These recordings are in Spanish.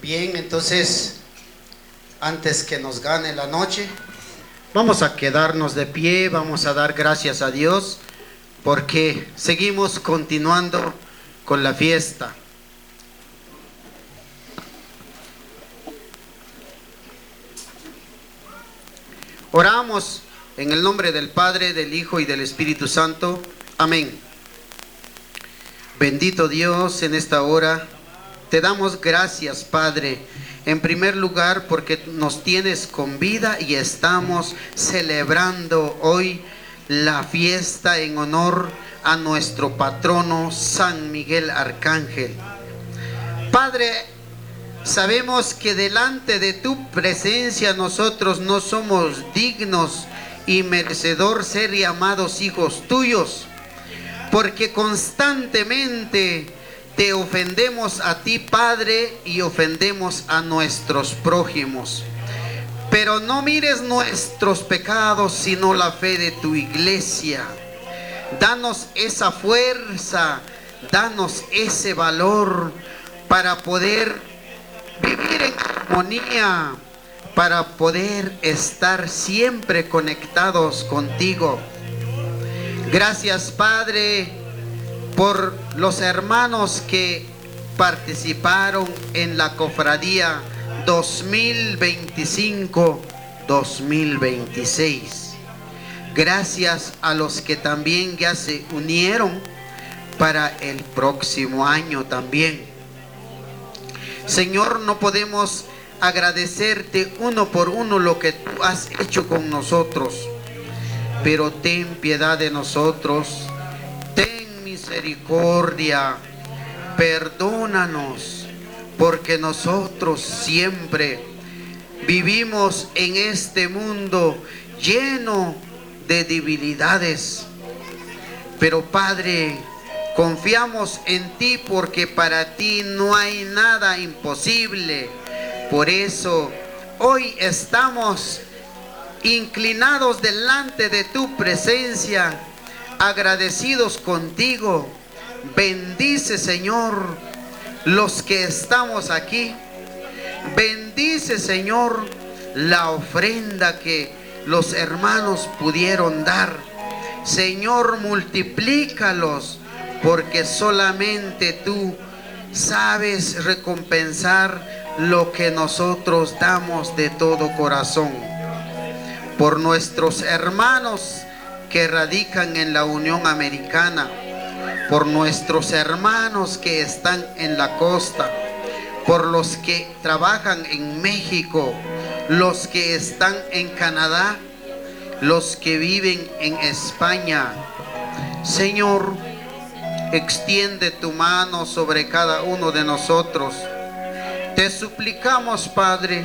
Bien, entonces, antes que nos gane la noche, vamos a quedarnos de pie, vamos a dar gracias a Dios, porque seguimos continuando con la fiesta. Oramos en el nombre del Padre, del Hijo y del Espíritu Santo. Amén. Bendito Dios, en esta hora te damos gracias, Padre, en primer lugar porque nos tienes con vida y estamos celebrando hoy la fiesta en honor a nuestro patrono San Miguel Arcángel. Padre, sabemos que delante de tu presencia nosotros no somos dignos y merecedor ser llamados hijos tuyos, porque constantemente te ofendemos a ti, Padre, y ofendemos a nuestros prójimos. Pero no mires nuestros pecados, sino la fe de tu iglesia. Danos esa fuerza, danos ese valor para poder vivir en armonía, para poder estar siempre conectados contigo. Gracias, Padre, por los hermanos que participaron en la cofradía 2025-2026. Gracias a los que también ya se unieron para el próximo año también. Señor, no podemos agradecerte uno por uno lo que tú has hecho con nosotros, pero ten piedad de nosotros. Misericordia, perdónanos, porque nosotros siempre vivimos en este mundo lleno de debilidades. Pero Padre, confiamos en ti porque para ti no hay nada imposible. Por eso hoy estamos inclinados delante de tu presencia, agradecidos contigo. Bendice, Señor, los que estamos aquí. Bendice, Señor, la ofrenda que los hermanos pudieron dar. Señor, multiplícalos, porque solamente tú sabes recompensar lo que nosotros damos de todo corazón. Por nuestros hermanos que radican en la Unión Americana, por nuestros hermanos que están en la costa, por los que trabajan en México, los que están en Canadá, los que viven en España. Señor, extiende tu mano sobre cada uno de nosotros. Te suplicamos, Padre,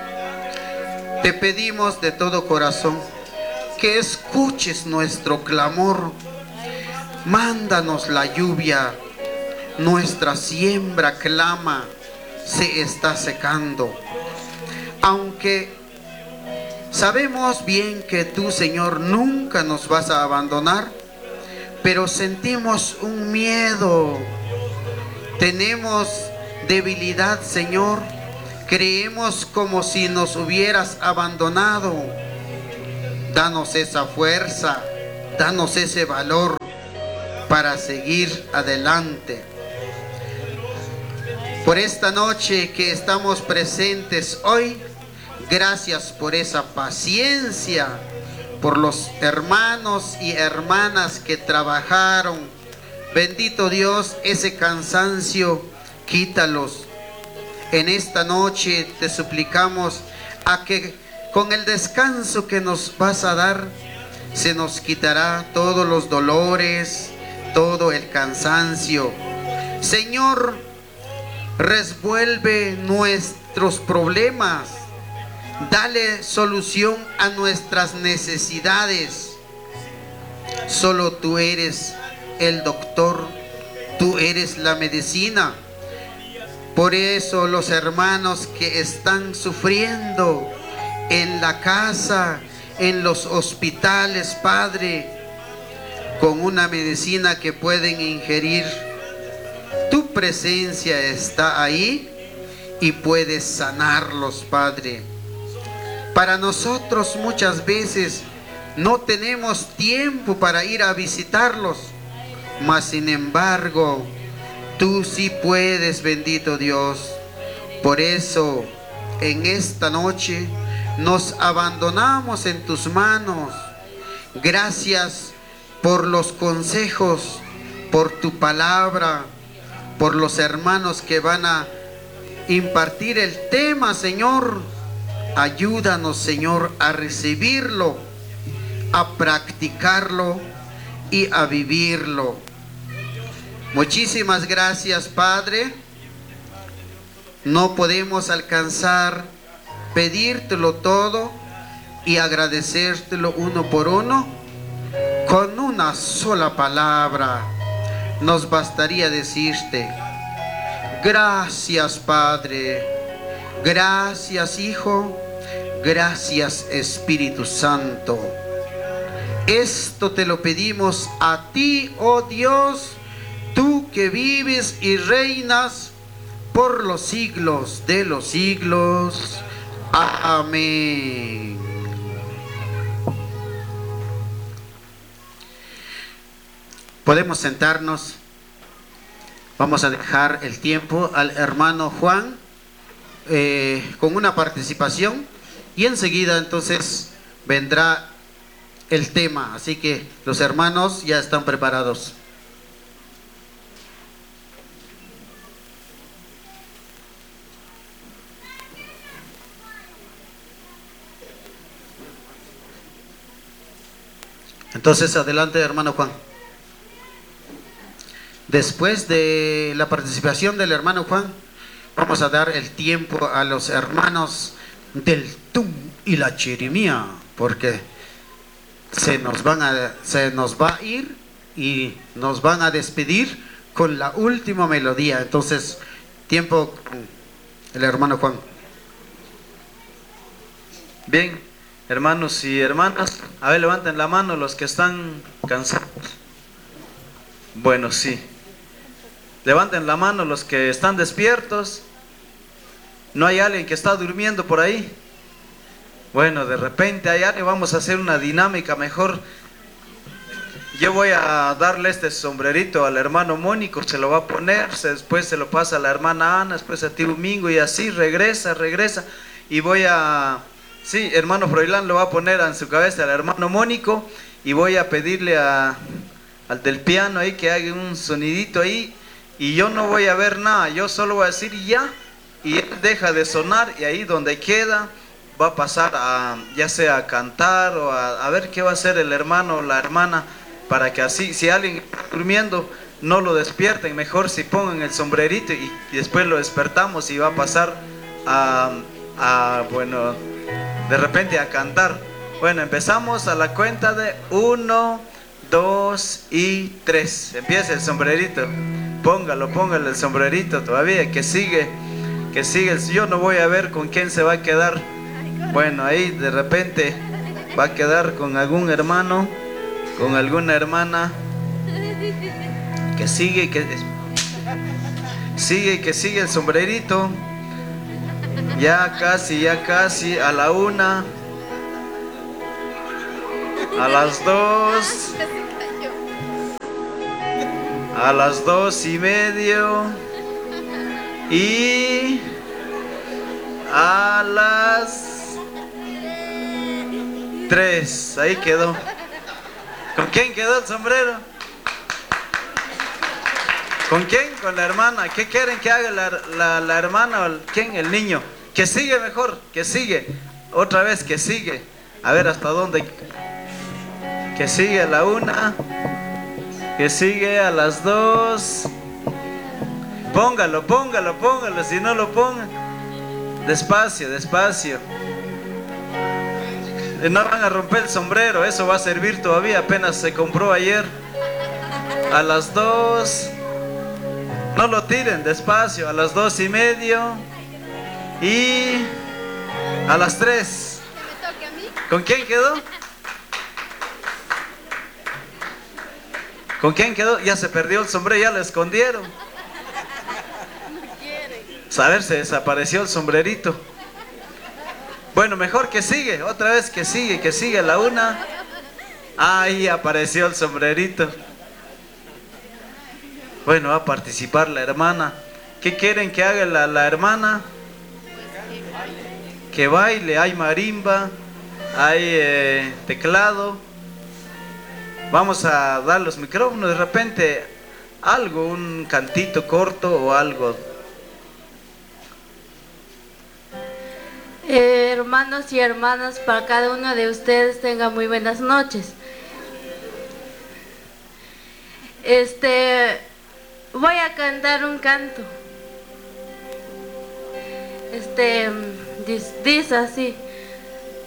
te pedimos de todo corazón que escuches nuestro clamor. Mándanos la lluvia. Nuestra siembra clama, se está secando. Aunque sabemos bien que tú, Señor, nunca nos vas a abandonar, pero sentimos un miedo. Tenemos debilidad, Señor. Creemos como si nos hubieras abandonado. Danos esa fuerza, danos ese valor para seguir adelante. Por esta noche que estamos presentes hoy, gracias por esa paciencia, por los hermanos y hermanas que trabajaron. Bendito Dios, ese cansancio, quítalos. En esta noche te suplicamos a que con el descanso que nos vas a dar, se nos quitará todos los dolores, todo el cansancio. Señor, resuelve nuestros problemas. Dale solución a nuestras necesidades. Solo tú eres el doctor, tú eres la medicina. Por eso los hermanos que están sufriendo en la casa, en los hospitales, Padre, con una medicina que pueden ingerir, tu presencia está ahí y puedes sanarlos, Padre. Para nosotros muchas veces no tenemos tiempo para ir a visitarlos, mas sin embargo, tú sí puedes, bendito Dios. Por eso, en esta noche, nos abandonamos en tus manos. Gracias por los consejos, por tu palabra, por los hermanos que van a impartir el tema, Señor. Ayúdanos, Señor, a recibirlo, a practicarlo y a vivirlo. Muchísimas gracias, Padre. No podemos alcanzar pedírtelo todo y agradecértelo uno por uno. Con una sola palabra nos bastaría decirte: gracias, Padre. Gracias, Hijo. Gracias, Espíritu Santo. Esto te lo pedimos a ti, oh Dios, tú que vives y reinas por los siglos de los siglos. Amén. Podemos sentarnos. Vamos a dejar el tiempo al hermano Juan con una participación, y enseguida entonces vendrá el tema. Así que los hermanos ya están preparados. Entonces, adelante, hermano Juan. Después de la participación del hermano Juan, vamos a dar el tiempo a los hermanos del Tum y la Chirimía, porque se nos va a ir y nos van a despedir con la última melodía. Entonces, tiempo con el hermano Juan. Bien, hermanos y hermanas, a ver, levanten la mano los que están cansados. Bueno, sí. Levanten la mano los que están despiertos. ¿No hay alguien que está durmiendo por ahí? Bueno, de repente hay alguien. Vamos a hacer una dinámica mejor. Yo voy a darle este sombrerito al hermano Mónico, se lo va a poner, después se lo pasa a la hermana Ana, después a ti Domingo, y así regresa. Y voy a... Sí, hermano Froilán lo va a poner en su cabeza al hermano Mónico, y voy a pedirle al del piano ahí que haga un sonidito ahí, y yo no voy a ver nada, yo solo voy a decir ya, y él deja de sonar, y ahí donde queda va a pasar a, ya sea a cantar o a ver qué va a hacer el hermano o la hermana, para que así, si alguien está durmiendo, no lo despierten, mejor si pongan el sombrerito y después lo despertamos y va a pasar bueno, de repente a cantar. Bueno, empezamos a la cuenta de 1, 2 y 3. Empieza el sombrerito. Póngalo el sombrerito todavía, que sigue. Yo no voy a ver con quién se va a quedar. Bueno, ahí de repente va a quedar con algún hermano, con alguna hermana. Que sigue el sombrerito. Ya casi, a la 1, a las 2, a las 2:30 y a las 3. Ahí quedó. ¿Con quién quedó el sombrero? ¿Con quién? Con la hermana. ¿Qué quieren que haga la hermana o quién? El niño. Que sigue mejor, que sigue. Otra vez, que sigue. A ver hasta dónde. Que sigue a la 1. Que sigue a las 2. Póngalo. Si no lo pongan. Despacio. No van a romper el sombrero. Eso va a servir todavía. Apenas se compró ayer. A las 2. No lo tiren, despacio. A las 2:30 y a las 3. ¿Con quién quedó? ¿Con quién quedó? Ya se perdió el sombrero, ya lo escondieron. Saber, se desapareció el sombrerito. Bueno, mejor que sigue, otra vez que sigue la una. Ahí apareció el sombrerito. Bueno, va a participar la hermana. ¿Qué quieren que haga la hermana? Que baile, hay marimba, hay teclado. Vamos a dar los micrófonos, de repente algo, un cantito corto o algo. Hermanos y hermanas, para cada uno de ustedes tenga muy buenas noches. Voy a cantar un canto. Dice así.